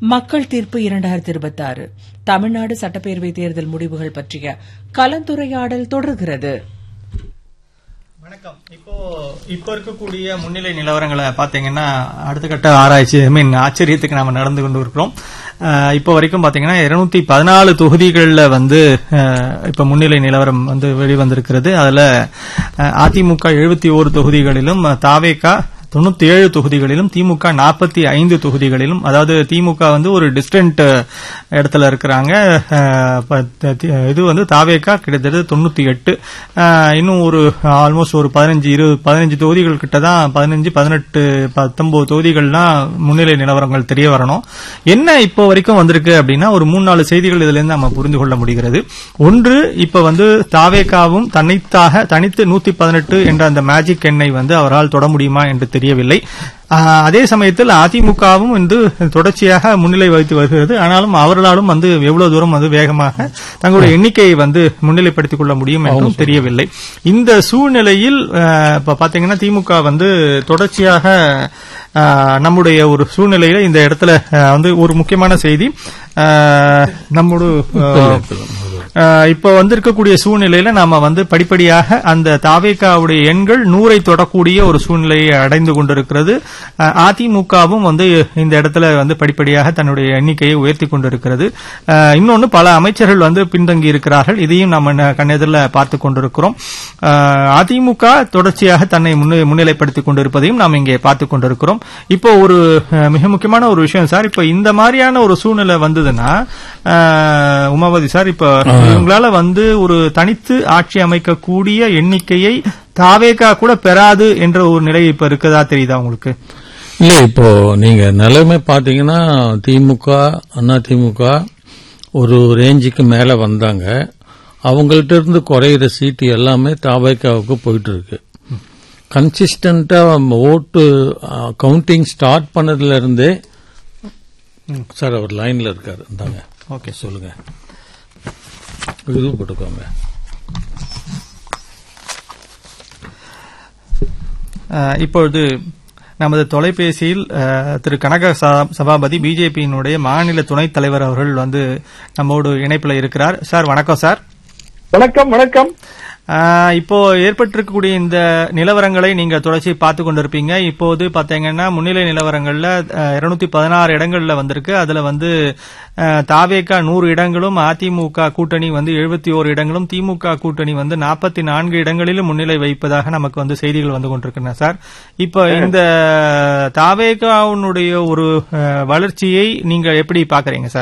மக்கள் தீர்ப்பு 2026 தமிழ்நாடு சட்டப்பேரவை தேர்தல் முடிவுகள் பற்றிய கலந்துரையாடல் தொடர்கிறது. வணக்கம். இப்போ இருக்கக்கூடிய முன்னிலை நிலவரங்களை பாத்தீங்கன்னா அடுத்த கட்ட ஆராய்ச்சி ஆச்சரியத்துக்கு நாம நடந்து கொண்டு இருக்கிறோம். இப்போ வரைக்கும் பாத்தீங்கன்னா 214 தொகுதிகளில் இப்ப முன்னிலை நிலவரம் வெளிவந்திருக்கிறது. அதுல அதிமுக 71 தொகுதிகளிலும், தாவேகா 97 தொகுதிகளிலும், திமுக 45 தொகுதிகளிலும், அதாவது திமுக ஒரு டிஸ்டன்ட் இடத்துல இருக்கிறாங்க. இது தாவேகா கிட்டத்தட்ட 98, இன்னும் ஒரு ஆல்மோஸ்ட் ஒரு 15 தொகுதிகள் கிட்ட தான், 15, 18, 19 தொகுதிகள்லாம் முன்னிலை நிலவரங்கள் தெரிய வரணும். என்ன இப்போ வரைக்கும் வந்திருக்கு அப்படின்னா ஒரு 3-4 செய்திகள் இதுல இருந்து நம்ம புரிந்து கொள்ள முடிகிறது. ஒன்று, இப்ப தாவேகாவும் தனித்து 118 என்ற அந்த மேஜிக் எண்ணை அவரால் தொட முடியுமா என்று தெரியவில்லை. அதே சமயத்தில் அதிமுகவும் தொடர்ச்சியாக முன்னிலை வகித்து வருகிறது. ஆனாலும் அவர்களாலும் எவ்வளவு தூரம் வேகமாக தங்களுடைய எண்ணிக்கையை முன்னிலைப்படுத்திக் கொள்ள முடியும் என்றும் தெரியவில்லை. இந்த சூழ்நிலையில் இப்ப பாத்தீங்கன்னா திமுக தொடர்ச்சியாக நம்முடைய ஒரு சூழ்நிலையில இந்த இடத்துல ஒரு முக்கியமான செய்தி, நம்மோடு இப்ப இருக்கக்கூடிய சூழ்நிலையில நாம படிப்படியாக அந்த தாவேகாவுடைய எண்கள் 100ஐ தொடக்கூடிய ஒரு சூழ்நிலையை அடைந்து கொண்டிருக்கிறது. அதிமுகவும் இந்த இடத்துல படிப்படியாக தன்னுடைய எண்ணிக்கையை உயர்த்தி கொண்டிருக்கிறது. இன்னொன்னு, பல அமைச்சர்கள் பின்தங்கி இருக்கிறார்கள். இதையும் நம்ம கண்ணெதிரில் பார்த்துக் கொண்டிருக்கிறோம். அதிமுக தொடர்ச்சியாக தன்னை முன்னிலைப்படுத்திக் கொண்டிருப்பதையும் நாம் இங்கே பார்த்துக் கொண்டிருக்கிறோம். இப்போ ஒரு மிக முக்கியமான ஒரு விஷயம் சார், இப்ப இந்த மாதிரியான ஒரு சூழ்நிலை வந்ததுன்னா உமாபதி சார், இப்ப இவங்களால ஒரு தனித்து ஆட்சி அமைக்கக்கூடிய எண்ணிக்கையை தாவேகா கூட பெறாது என்ற ஒரு நிலை இப்ப இருக்கதா தெரியுதா உங்களுக்கு? இல்ல, இப்போ நீங்க நிலைமை பாத்தீங்கன்னா திமுக, அதிமுக ஒரு ரேஞ்சுக்கு மேல வந்தாங்க. அவங்கள்ட்ட இருந்து குறையிற சீட்டு எல்லாமே தாவேகாவுக்கு போயிட்டு இருக்கு. கன்சிஸ்டன்டா ஓட்டு கவுண்டிங் ஸ்டார்ட் பண்ணதுல இருந்தே சார் அவர் லைன்ல இருக்காரு. இருந்தாங்க. ஓகே, சொல்லுங்க. இது போட்டுக்கோங்க. இப்பொழுது நமது தொலைபேசியில் திரு கனக சபாபதி, பிஜேபியினுடைய மாநில துணைத் தலைவர் அவர்கள் நம்மோடு இணைப்பில் இருக்கிறார். சார் வணக்கம். சார் வணக்கம். வணக்கம். இப்போ ஏற்பட்டிருக்கக்கூடிய இந்த நிலவரங்களை நீங்க தொடர்ச்சி பார்த்து கொண்டிருப்பீங்க. இப்போது பாத்தீங்கன்னா முன்னிலை நிலவரங்கள்ல 216 இடங்கள்ல வந்திருக்கு. அதுல தாவேகா 100 இடங்களும், அதிமுக கூட்டணி 71 இடங்களும், திமுக கூட்டணி 44 இடங்களிலும் முன்னிலை வைப்பதாக நமக்கு செய்திகள் கொண்டிருக்கின்றன. சார், இப்ப இந்த தாவேகாவுடைய ஒரு வளர்ச்சியை நீங்க எப்படி பாக்குறீங்க சார்?